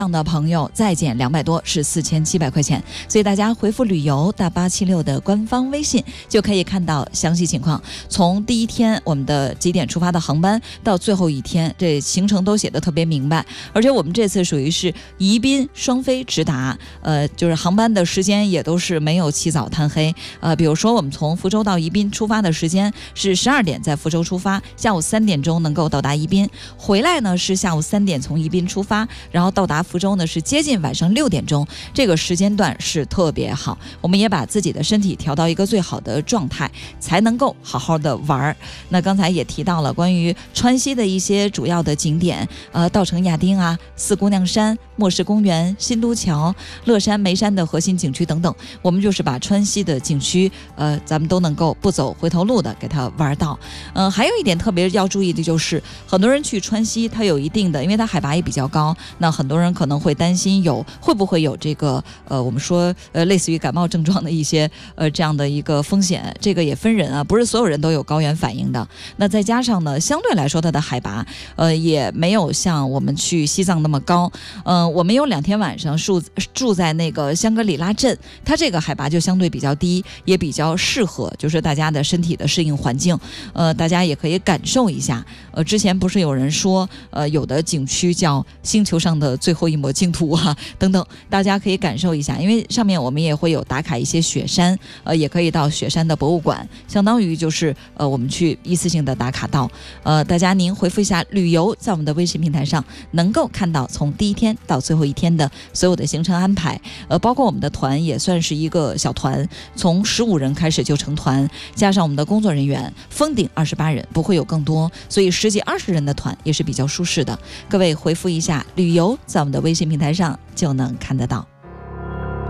样的朋友再减200多是4700块钱，所以大家回复旅游大876的官方微信就可以看到详细情况。从第一天我们的几点出发的航班到最后一天，这行程都写得特别明白。而且我们这次属于是宜宾双飞直达，就是航班的时间也都是没有起早贪黑。比如说我们从福州到宜宾出发的时间是12点在福州出发，下午3点钟能够到达宜宾，回来呢是下午3点从宜宾出发，然后到达福州呢是接近晚上6点钟，这个时间段是特别好。我们也把自己的身体调到一个最好的状态，才能够好好的玩。那刚才也提到了关于川西的一些主要的景点，稻城亚丁啊、四姑娘山、莫氏公园、新都桥、乐山、眉山的核心景区等等，我们就是把川西的景区，咱们都能够不走回头路的给它玩到。还有一点特别要注意的就是，很多人去川西，它有一定的，因为它海拔也比较高，那很多人可能会担心会不会有这个我们说类似于感冒症状的一些这样的一个风险，这个也分人啊，不是所有人都有高原反应的。那再加上呢，相对来说它的海拔也没有像我们去西藏那么高。我们有2天晚上住在那个香格里拉镇，它这个海拔就相对比较低，也比较适合就是大家的身体的适应环境。大家也可以感受一下。之前不是有人说有的景区叫星球上的最后一抹净土啊等等，大家可以感受一下，因为上面我们也会有打卡一些雪山，也可以到雪山的博物馆，相当于就是我们去一次性的打卡到。大家您回复一下旅游，在我们的微信平台上能够看到从第一天到最后一天的所有的行程安排。包括我们的团也算是一个小团，从15人开始就成团，加上我们的工作人员封顶28人，不会有更多，所以10几20人的团也是比较舒适的。各位回复一下旅游，在我们的微信平台上就能看得到。